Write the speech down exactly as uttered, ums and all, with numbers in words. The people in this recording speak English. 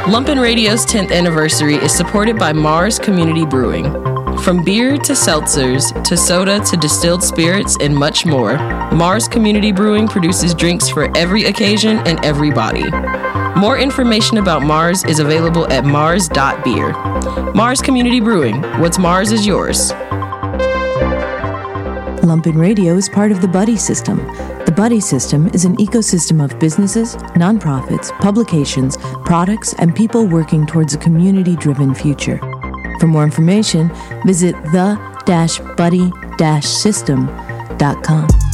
Lumpin' Radio's tenth anniversary is supported by Mars Community Brewing. From beer to seltzers, to soda to distilled spirits, and much more, Mars Community Brewing produces drinks for every occasion and every body. More information about Mars is available at mars dot beer. Mars Community Brewing. What's Mars is yours. Lumpin' Radio is part of the Buddy System. The Buddy System is an ecosystem of businesses, nonprofits, publications, products, and people working towards a community-driven future. For more information, visit the dash buddy dash system dot com.